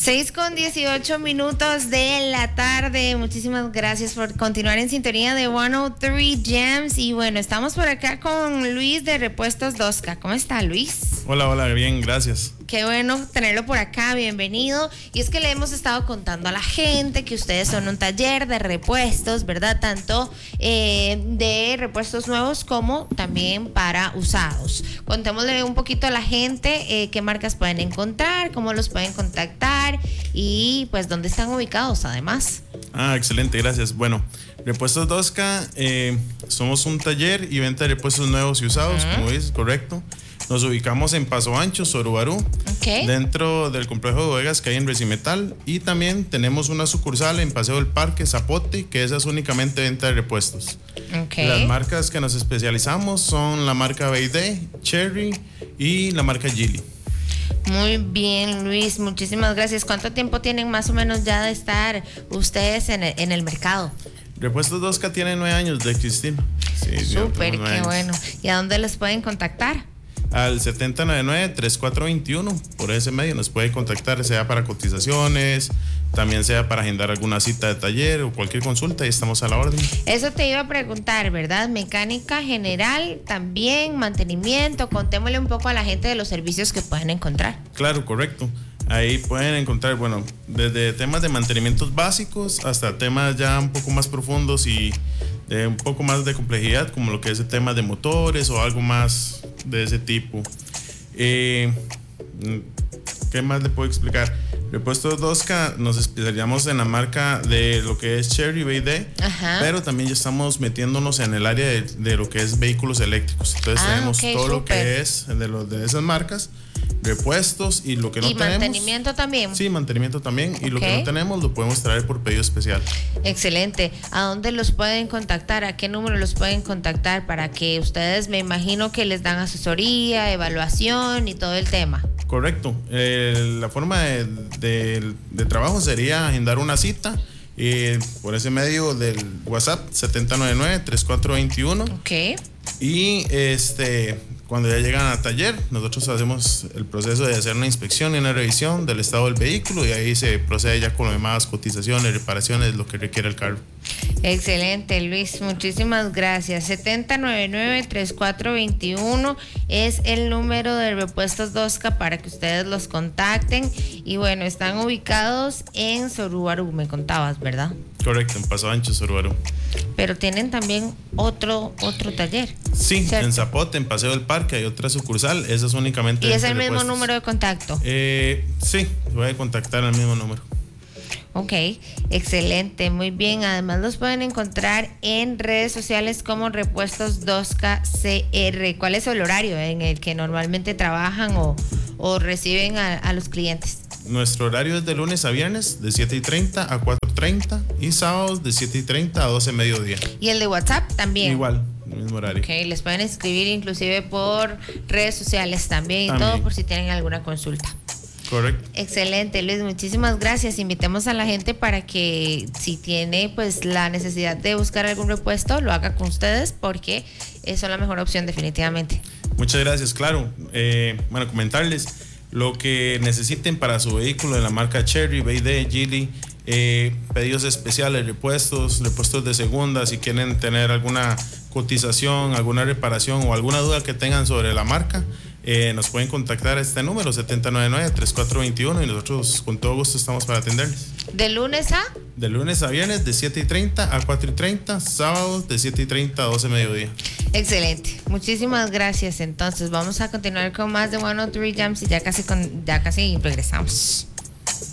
6:18 de la tarde. Muchísimas gracias por continuar en sintonía de 103 Gems. Y bueno, estamos por acá con Luis de Repuestos Dosca. ¿Cómo está, Luis? Hola, bien, gracias. Qué bueno tenerlo por acá, bienvenido. Y es que le hemos estado contando a la gente que ustedes son un taller de repuestos, ¿verdad? Tanto de repuestos nuevos como también para usados. Contémosle un poquito a la gente qué marcas pueden encontrar, cómo los pueden contactar y pues dónde están ubicados además. Excelente, gracias. Bueno, Repuestos Dosca, somos un taller y venta de repuestos nuevos y usados, como dices, correcto. Nos ubicamos en Paso Ancho, Sorubarú, dentro del complejo de bodegas que hay en Recimetal, y también tenemos una sucursal en Paseo del Parque, Zapote, que esa es únicamente venta de repuestos. Las marcas que nos especializamos son la marca B&D, Cherry y la marca Gili. Muy bien, Luis, muchísimas gracias. ¿Cuánto tiempo tienen más o menos ya de estar ustedes en el mercado? Repuestos Dosca tiene 9 años de existir. Sí, súper, qué bueno. ¿Y a dónde les pueden contactar? Al 7099-3421, por ese medio nos puede contactar, sea para cotizaciones, también sea para agendar alguna cita de taller o cualquier consulta, y estamos a la orden. Eso te iba a preguntar, ¿verdad? Mecánica general, también mantenimiento. Contémosle un poco a la gente de los servicios que pueden encontrar. Claro, correcto. Ahí pueden encontrar, bueno, desde temas de mantenimientos básicos hasta temas ya un poco más profundos y de un poco más de complejidad, como lo que es el tema de motores o algo más de ese tipo. ¿Qué más le puedo explicar? Repuestos Dosca nos especializamos en la marca de lo que es Cherry B&D, pero también ya estamos metiéndonos en el área de lo que es vehículos eléctricos. Entonces tenemos todo lo que es de esas marcas, repuestos y lo que no tenemos. ¿Y mantenimiento también? Sí, mantenimiento también. Y lo que no tenemos lo podemos traer por pedido especial. Excelente. ¿A dónde los pueden contactar? ¿A qué número los pueden contactar para que ustedes, me imagino que les dan asesoría, evaluación y todo el tema? Correcto. La forma de trabajo sería agendar una cita por ese medio del WhatsApp 7099-3421. Y cuando ya llegan a taller, nosotros hacemos el proceso de hacer una inspección y una revisión del estado del vehículo, y ahí se procede ya con las demás cotizaciones, reparaciones, lo que requiere el carro. Excelente, Luis, muchísimas gracias. 7099-3421 es el número de Repuestos Dosca para que ustedes los contacten. Y bueno, están ubicados en Sorubarú, me contabas, ¿verdad? Correcto, en Paso Ancho, Sorubarú. Pero tienen también otro taller. Sí, ¿cierto? En Zapote, en Paseo del Parque, hay otra sucursal. Esa es únicamente. ¿Y es el mismo número de contacto? Sí, voy a contactar al mismo número. Ok, excelente, muy bien. Además los pueden encontrar en redes sociales como Repuestos Dosca CR. ¿Cuál es el horario en el que normalmente trabajan o reciben a los clientes? Nuestro horario es de lunes a viernes de 7:30 a 4:30 y sábados de 7:30 a 12 mediodía. ¿Y el de WhatsApp también? Igual, el mismo horario. Ok, les pueden escribir inclusive por redes sociales también. Y todo por si tienen alguna consulta. Correcto. Excelente, Luis, muchísimas gracias. Invitemos a la gente para que si tiene pues la necesidad de buscar algún repuesto, lo haga con ustedes, porque son la mejor opción definitivamente. Muchas gracias, claro. Bueno, comentarles lo que necesiten para su vehículo de la marca Cherry, B&D, Gili, pedidos especiales, repuestos de segunda, si quieren tener alguna cotización, alguna reparación o alguna duda que tengan sobre la marca, nos pueden contactar a este número 7099-3421 y nosotros con todo gusto estamos para atenderles. ¿De lunes a? De lunes a viernes de 7:30 a 4:30, sábados de 7:30 a 12 mediodía. Excelente, muchísimas gracias. Entonces vamos a continuar con más de 103 Gems y ya casi regresamos.